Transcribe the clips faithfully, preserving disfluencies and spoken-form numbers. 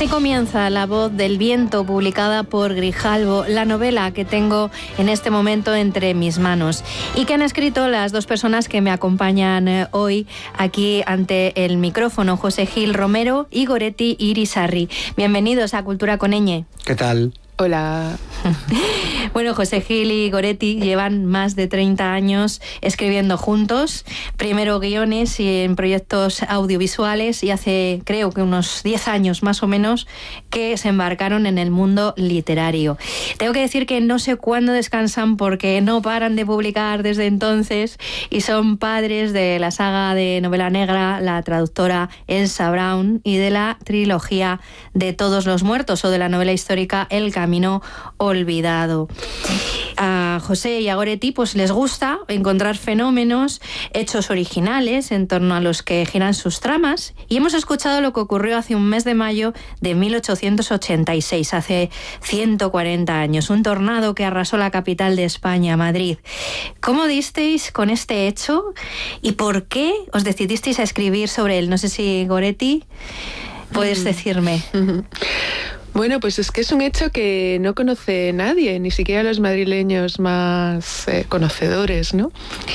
Así comienza La voz del viento, publicada por Grijalbo, la novela que tengo en este momento entre mis manos y que han escrito las dos personas que me acompañan hoy aquí ante el micrófono, José Gil Romero y Goretti Irisarri. Bienvenidos a Cultura con Ñ. ¿Qué tal? Hola. Bueno, José Gil y Goretti llevan más de treinta años escribiendo juntos, primero guiones y en proyectos audiovisuales, y hace creo que unos diez años más o menos que se embarcaron en el mundo literario. Tengo que decir que no sé cuándo descansan porque no paran de publicar desde entonces y son padres de la saga de novela negra La traductora Elsa Brown y de la trilogía de Todos los muertos, o de la novela histórica El camino olvidado. A José y a Goretti pues les gusta encontrar fenómenos, hechos originales en torno a los que giran sus tramas, y hemos escuchado lo que ocurrió hace un mes de mayo de mil ochocientos ochenta y seis, hace ciento cuarenta años, un tornado que arrasó la capital de España, Madrid. ¿Cómo disteis con este hecho y por qué os decidisteis a escribir sobre él? No sé si, Goretti, puedes decirme. Bueno, pues es que es un hecho que no conoce nadie, ni siquiera los madrileños más eh, conocedores, ¿no?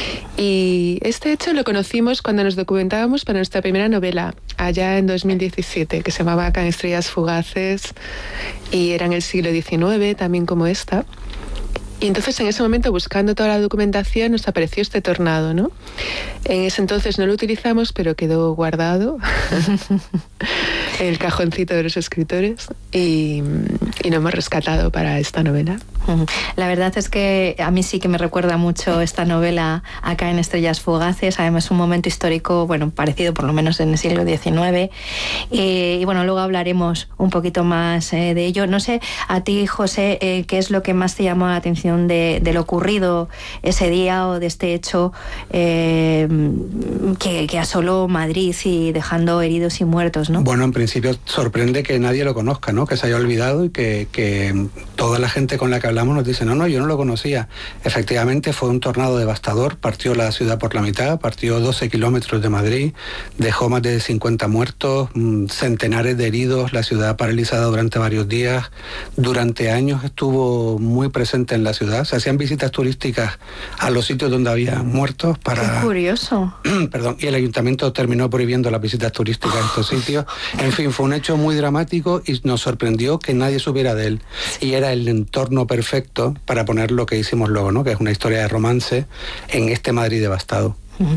Y este hecho lo conocimos cuando nos documentábamos para nuestra primera novela, allá en dos mil diecisiete, que se llamaba Caen estrellas fugaces, y era en el siglo diecinueve, también como esta. Y entonces en ese momento, buscando toda la documentación, nos apareció este tornado, ¿no? En ese entonces no lo utilizamos, pero quedó guardado en el cajoncito de los escritores y, y lo hemos rescatado para esta novela. La verdad es que a mí sí que me recuerda mucho esta novela a Caen estrellas fugaces. Además es un momento histórico, bueno, parecido por lo menos en el siglo diecinueve. Y, y bueno, luego hablaremos un poquito más eh, de ello. No sé, a ti, José, eh, ¿qué es lo que más te llamó la atención de, de lo ocurrido ese día, o de este hecho eh, que, que asoló Madrid y dejando heridos y muertos, ¿no? Bueno, en principio sorprende que nadie lo conozca, ¿no? Que se haya olvidado y que, que toda la gente con la que hablamos nos dice, no, no, yo no lo conocía. Efectivamente fue un tornado devastador, partió la ciudad por la mitad, partió doce kilómetros de Madrid, dejó más de cincuenta muertos, centenares de heridos, la ciudad paralizada durante varios días. Durante años estuvo muy presente en la ciudad, se hacían visitas turísticas a los sitios donde había muertos para... Qué curioso. Perdón, y el ayuntamiento terminó prohibiendo las visitas turísticas en estos sitios. En fin, fue un hecho muy dramático y nos sorprendió que nadie supiera de él. Y era el entorno perfecto para poner lo que hicimos luego, ¿no? Que es una historia de romance en este Madrid devastado.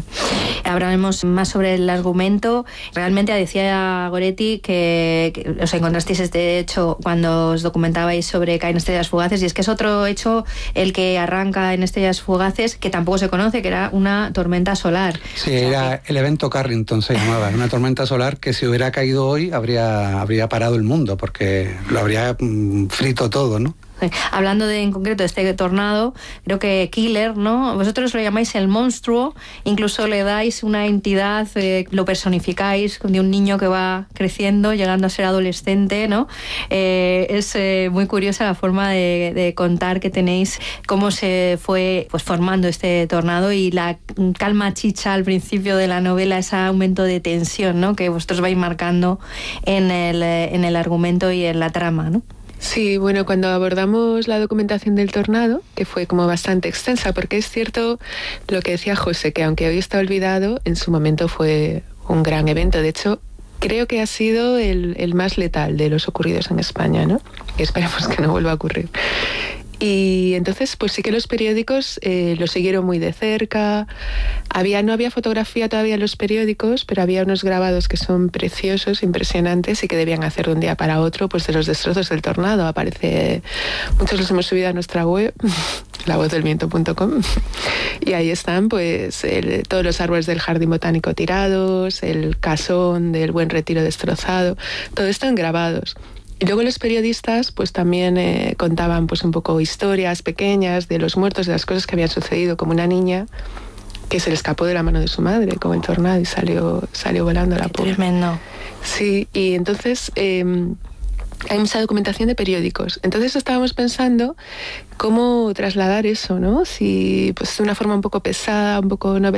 Hablaremos más sobre el argumento. Realmente decía Goretti que, que os encontrasteis este hecho cuando os documentabais sobre Caen estrellas fugaces, y es que es otro hecho el que arranca en Estrellas fugaces, que tampoco se conoce, que era una tormenta solar. Sí, o sea, era que... el evento Carrington se llamaba, una tormenta solar que si hubiera caído hoy habría, habría parado el mundo, porque lo habría mm, frito todo, ¿no? Hablando de, en concreto de este tornado, creo que Killer, ¿no? Vosotros lo llamáis el monstruo, incluso le dais una entidad, eh, lo personificáis de un niño que va creciendo, llegando a ser adolescente, ¿no? Eh, es eh, muy curiosa la forma de, de contar que tenéis, cómo se fue pues formando este tornado, y la calma chicha al principio de la novela, ese aumento de tensión, ¿no? Que vosotros vais marcando en el, en el argumento y en la trama, ¿no? Sí, bueno, cuando abordamos la documentación del tornado, que fue como bastante extensa, porque es cierto lo que decía José, que aunque hoy está olvidado, en su momento fue un gran evento. De hecho, creo que ha sido el, el más letal de los ocurridos en España, ¿no? Y esperemos que no vuelva a ocurrir. Y entonces, pues sí que los periódicos eh, lo siguieron muy de cerca. Había, no había fotografía todavía en los periódicos, pero había unos grabados que son preciosos, impresionantes, y que debían hacer de un día para otro, pues de los destrozos del tornado. Aparece, muchos los hemos subido a nuestra web, la voz del viento punto com, y ahí están, pues, el, todos los árboles del jardín botánico tirados, el casón del Buen Retiro destrozado, todo esto en grabados. Y luego los periodistas pues también eh, contaban pues un poco historias pequeñas de los muertos, de las cosas que habían sucedido, como una niña que se le escapó de la mano de su madre como el tornado y salió, salió volando la pobre. Tremendo. Sí, y entonces eh, hay mucha documentación de periódicos. Entonces estábamos pensando cómo trasladar eso, ¿no? Si pues de una forma un poco pesada, un poco no